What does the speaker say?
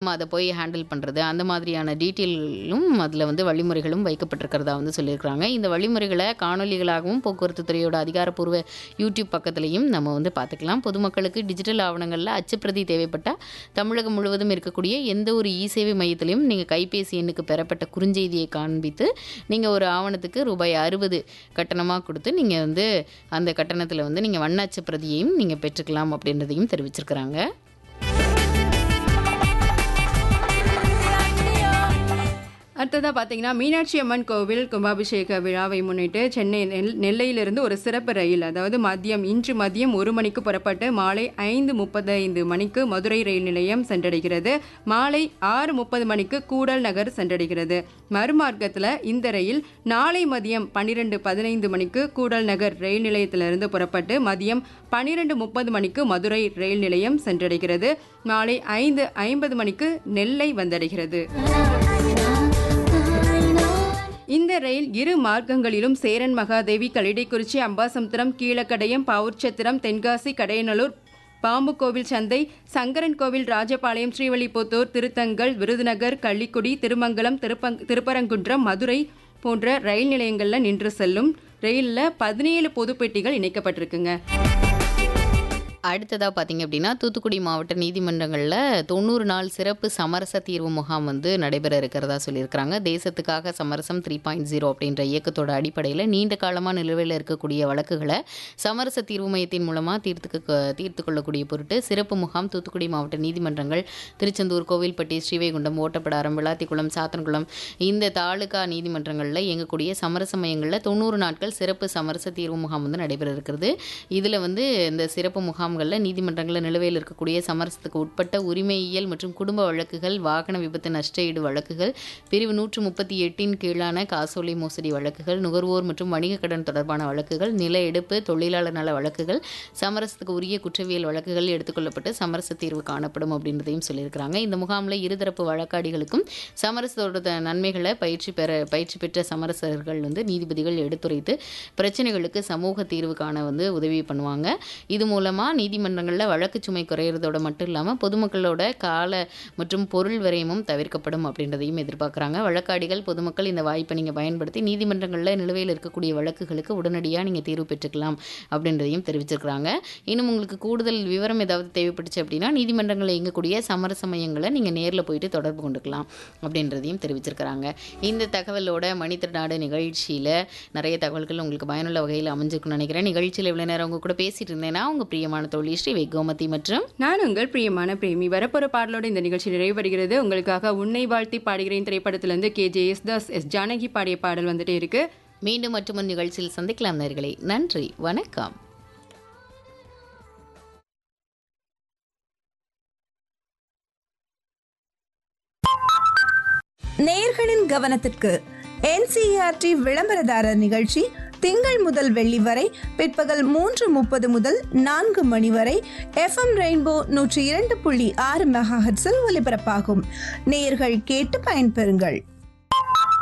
அதை போய் ஹேண்டில் பண்ணுறது, அந்த மாதிரியான டீட்டெயிலும் அதில் வந்து வழிமுறைகளும் வைக்கப்பட்டிருக்கிறதா வந்து சொல்லியிருக்கிறாங்க. இந்த வழிமுறைகளை காணொலிகளாகவும் போக்குவரத்து துறையோட அதிகாரப்பூர்வ யூடியூப் பக்கத்துலையும் நம்ம வந்து பார்த்துக்கலாம். பொதுமக்களுக்கு டிஜிட்டல் ஆவணங்களில் அச்சுப்பிரதி தேவைப்பட்டால் தமிழகம் முழுவதும் இருக்கக்கூடிய எந்த ஒரு சேவை மையத்திலையும் நீங்கள் கைபேசி எண்ணுக்கு பெறப்பட்ட குறுஞ்செய்தியை காண்பித்து நீங்கள் ஒரு ஆவணத்துக்கு ரூபாய் 60 கட்டணமாக கொடுத்து நீங்கள் வந்து அந்த கட்டணத்தில் வந்து நீங்கள் வண்ண அச்சுப்பிரதியையும் நீங்கள் பெற்றுக்கலாம் அப்படின்றதையும் தெரிவிச்சிருக்கிறாங்க. அடுத்ததாக பார்த்தீங்கன்னா, மீனாட்சி அம்மன் கோவில் கும்பாபிஷேக விழாவை முன்னிட்டு சென்னை நெல்லையிலிருந்து ஒரு சிறப்பு ரயில், அதாவது இன்று மதியம் 1 மணிக்கு புறப்பட்டு மாலை 5:35 மணிக்கு மதுரை ரயில் நிலையம் சென்றடைகிறது. மாலை 6:30 மணிக்கு கூடல் நகர் சென்றடைகிறது. மறுமார்க்கத்தில் இந்த ரயில் நாளை மதியம் 12:15 மணிக்கு கூடல் நகர் ரயில் நிலையத்திலிருந்து புறப்பட்டு மதியம் 12:30 மணிக்கு மதுரை ரயில் நிலையம் சென்றடைகிறது. மாலை 5:50 மணிக்கு நெல்லை வந்தடைகிறது. இந்த ரயில் இரு மார்க்கங்களிலும் சேரன் மகாதேவி, கலிடைக்குறிச்சி, அம்பாசமுத்திரம், கீழக்கடையம், பாவூர்சத்திரம், தென்காசி, கடையநல்லூர், பாம்புக்கோவில் சந்தை, சங்கரன் கோவில், ராஜபாளையம், ஸ்ரீவல்லிபுத்தூர், திருத்தங்கல், விருதுநகர், கள்ளிக்குடி, திருமங்கலம், திருப்பரங்குன்றம், மதுரை போன்ற ரயில் நிலையங்களில் நின்று செல்லும் ரயிலில் 17 பொதுப்பெட்டிகள் இணைக்கப்பட்டிருக்குங்க. அடுத்ததாக பார்த்தீங்க அப்படின்னா, தூத்துக்குடி மாவட்ட நீதிமன்றங்களில் 90 நாள் சிறப்பு சமரச தீர்வு முகாம் வந்து நடைபெற இருக்கிறதா சொல்லியிருக்கிறாங்க. தேசத்துக்காக சமரசம் 3.0 அப்படின்ற இயக்கத்தோட அடிப்படையில் நீண்ட காலமாக நிலுவையில் இருக்கக்கூடிய வழக்குகளை சமரச தீர்வு மையத்தின் மூலமாக தீர்த்து கொள்ளக்கூடிய பொருட்டு சிறப்பு முகாம் தூத்துக்குடி மாவட்ட நீதிமன்றங்கள் திருச்செந்தூர், கோவில்பட்டி, ஸ்ரீவைகுண்டம், ஓட்டப்பிடாரம், விளாத்திக்குளம், சாத்தன்குளம் இந்த தாலுகா நீதிமன்றங்களில் இயங்கக்கூடிய சமரச மையங்களில் 90 நாட்கள் சிறப்பு சமரச தீர்வு முகாம் வந்து நடைபெற இருக்கிறது. இதில் வந்து இந்த சிறப்பு முகாம் நீதிமன்றங்களில் நிலுவையில் இருக்கக்கூடிய சமரசத்துக்கு உட்பட்ட உரிமையியல் மற்றும் குடும்ப வழக்குகள், வாகன விபத்து நஷ்டஈடு வழக்குகள், பிரிவு 138 கீழான காசோலை மோசடி வழக்குகள், நுகர்வோர் மற்றும் வணிக கடன் தொடர்பான வழக்குகள், நில எடுப்பு, தொழிலாளர் நல வழக்குகள், சமரசத்துக்கு உரிய குற்றவியல் வழக்குகள் எடுத்துக்கொள்ளப்பட்டு சமரச தீர்வு காணப்படும் அப்படின்றதையும் சொல்லியிருக்கிறாங்க. இந்த முகாமில் இருதரப்பு வழக்காடிகளுக்கும் சமரசத்தோட நன்மைகளை பயிற்சி பெற்ற சமரசர்கள் வந்து நீதிபதிகள் எடுத்துரைத்து பிரச்சனைகளுக்கு சமூக தீர்வு காண வந்து உதவி பண்ணுவாங்க. இது மூலமாக நீதிமன்றங்களில் வழக்கு சுமை குறையிறதோட மட்டும் இல்லாமல் பொதுமக்களோட கால மற்றும் பொருள் விரயமும் தவிர்க்கப்படும் அப்படின்றதையும் எதிர்பார்க்குறாங்க. வழக்காடிகள், பொதுமக்கள் இந்த வாய்ப்பை நீங்கள் பயன்படுத்தி நீதிமன்றங்களில் நிலுவையில் இருக்கக்கூடிய வழக்குகளுக்கு உடனடியாக நீங்கள் தீர்வு பெற்றுக்கலாம் அப்படின்றதையும் தெரிவிச்சிருக்கிறாங்க. இன்னும் உங்களுக்கு கூடுதல் விவரம் ஏதாவது தேவைப்பட்டுச்சு அப்படின்னா நீதிமன்றங்களில் இயங்கக்கூடிய சமரச மையங்களை நீங்கள் நேரில் போயிட்டு தொடர்பு கொண்டுக்கலாம் அப்படின்றதையும் தெரிவிச்சிருக்கிறாங்க. இந்த தகவலோட மணித்திருநாடு நிகழ்ச்சியில் நிறைய தகவல்கள் உங்களுக்கு பயனுள்ள வகையில் அமைஞ்சிருக்குன்னு நினைக்கிறேன். நிகழ்ச்சியில் இவ்வளோ நேரம் உங்க கூட பேசிட்டு இருந்தேன்னா உங்கள் பிரியமான தோழி ஸ்ரீ கோமதி மற்றும் நான் உங்கள் பிரியமான பிரேமி. வரப்போற பாடலோடு இந்த நிகழ்ச்சி நிறைவடைகிறது. உங்களுக்காக உன்னை வாழ்த்தி பாடுகிறேன் திரைப்படத்திலிருந்து KJ யேசுதாஸ், எஸ் ஜானகி பாடிய பாடல் வந்துட்டே இருக்கு. மீண்டும் மற்றொரு நிகழ்ச்சியில் சந்திக்கலாம் நேயர்களே. நன்றி, வணக்கம். நேயர்களின் கவனத்திற்கு NCERT விளம்பரதாரர் நிகழ்ச்சி திங்கள் முதல் வெள்ளி வரை பிற்பகல் 3:30 முதல் 4 மணி வரை FM ரெயின்போ 102.6 மெகாஹெர்ட்ஸில் ஒலிபரப்பாகும். நேயர்கள் கேட்டு பயன்பெறுங்கள்.